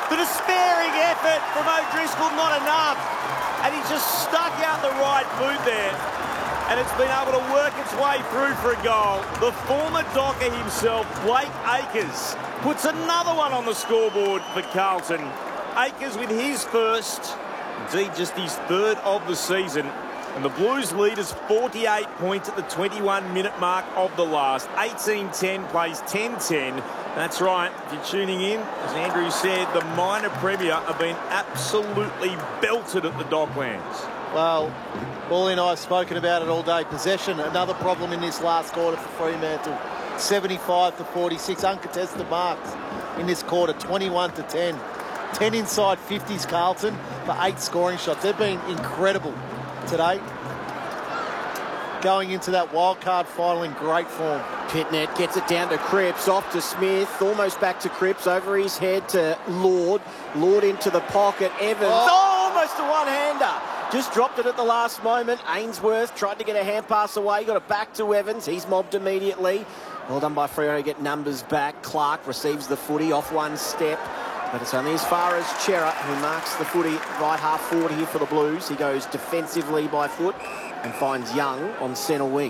The despairing effort from O'Driscoll, not enough. And he just stuck out the right boot there. And it's been able to work its way through for a goal. The former Docker himself, Blake Acres, puts another one on the scoreboard for Carlton. Acres with his first, indeed just his third of the season. And the Blues lead us 48 points at the 21-minute mark of the last. 18-10 plays 10-10. That's right, if you're tuning in, as Andrew said, the minor premier have been absolutely belted at the Docklands. Well, Paulie and I have spoken about it all day. Possession, another problem in this last quarter for Fremantle. 75-46, uncontested marks in this quarter, 21-10. 10 inside 50s Carlton for 8 scoring shots. They've been incredible today. Going into that wild card final in great form. Pitnet gets it down to Cripps, off to Smith, almost back to Cripps, over his head to Lord. Lord into the pocket, Evans, almost a one-hander. Just dropped it at the last moment. Ainsworth tried to get a hand pass away, got it back to Evans. He's mobbed immediately. Well done by Freo to get numbers back. Clark receives the footy off one step, but it's only as far as Chera, who marks the footy right half forward here for the Blues. He goes defensively by foot and finds Young on centre wing.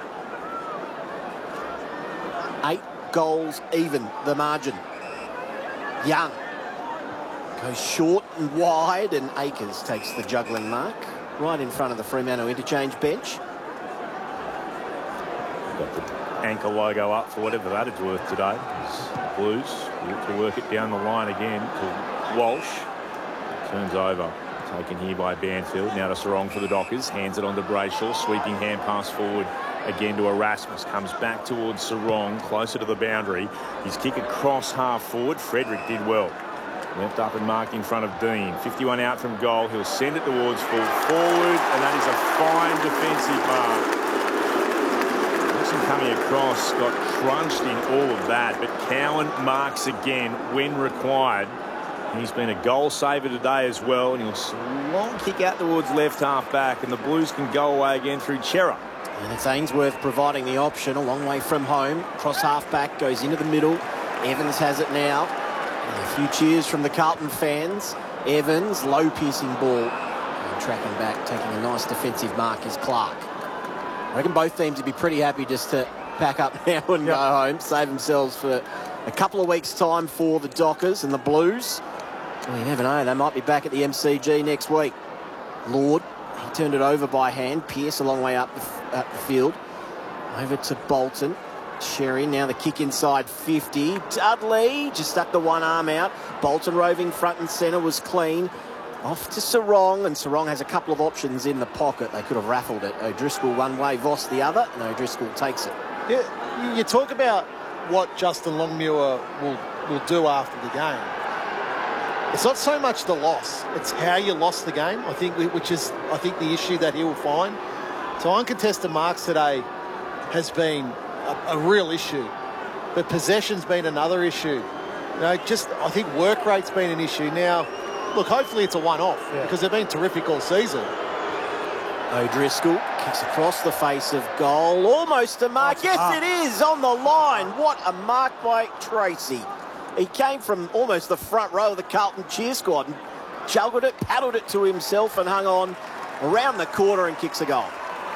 8 goals even, the margin. Young goes short and wide, and Acres takes the juggling mark right in front of the Fremantle interchange bench. Got the anchor logo up for whatever that is worth today. Blues look to work it down the line again to Walsh. Turns over. Taken here by Banfield. Now to Sarong for the Dockers. Hands it on to Brayshaw. Sweeping hand pass forward again to Erasmus. Comes back towards Sarong, closer to the boundary. His kick across half forward. Frederick did well. Left up and marked in front of Dean. 51 out from goal. He'll send it towards full forward, and that is a fine defensive mark. Wilson coming across, got crunched in all of that, but Cowan marks again when required. He's been a goal saver today as well, and he'll long kick out towards left half back, and the Blues can go away again through Chera. And it's Ainsworth providing the option, a long way from home. Cross half back, goes into the middle. Evans has it now. And a few cheers from the Carlton fans. Evans, low piercing ball. And tracking back, taking a nice defensive mark is Clark. I reckon both teams would be pretty happy just to pack up now and go home, save themselves for a couple of weeks' time for the Dockers and the Blues. Well, you never know, they might be back at the MCG next week. Lord, he turned it over by hand. Pearce a long way up the field. Over to Bolton. Sherry, now the kick inside 50. Dudley just stuck the one arm out. Bolton roving front and centre was clean. Off to Sarong, and Sarong has a couple of options in the pocket. They could have raffled it. O'Driscoll one way, Voss the other, and O'Driscoll takes it. Yeah, you talk about what Justin Longmuir will do after the game. It's not so much the loss, it's how you lost the game, I think, which is, I think, the issue that he will find. So uncontested marks today has been a real issue, but possession's been another issue. You know, just, I think work rate's been an issue. Now, look, hopefully it's a one-off, because they've been terrific all season. O'Driscoll kicks across the face of goal, almost a mark. Yes, it is, on the line. What a mark by Tracy. He came from almost the front row of the Carlton cheer squad and juggled it, paddled it to himself and hung on around the corner and kicks a goal.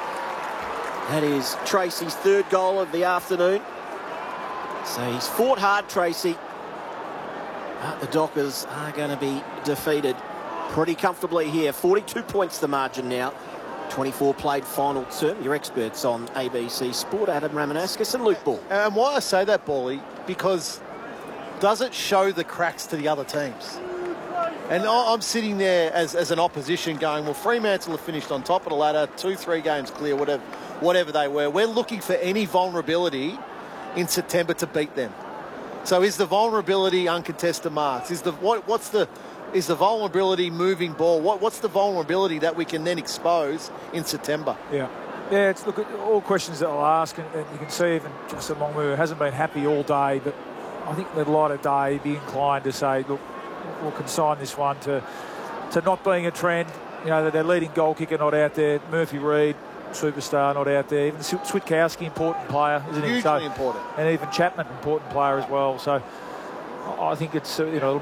That is Tracy's third goal of the afternoon. So he's fought hard, Tracy. But the Dockers are going to be defeated pretty comfortably here. 42 points the margin now. 24 played final term. Your experts on ABC Sport, Adam Ramanaskas and Luke Ball. And why I say that, Bally, because does it show the cracks to the other teams? And I'm sitting there as an opposition going, well, Fremantle have finished on top of the ladder, 2-3 games clear, whatever they were. We're looking for any vulnerability in September to beat them. So is the vulnerability uncontested marks? Is the vulnerability moving ball? What's the vulnerability that we can then expose in September? Yeah, it's look at all questions that I'll ask, and you can see even Justin Longmuir hasn't been happy all day, but I think the light of day be inclined to say, look, we'll consign this one to not being a trend. You know, that their leading goal kicker not out there, Murphy Reid, superstar, not out there. Even Switkowski, important player, isn't he? Hugely important. And even Chapman, important player as well. So I think it's, you know,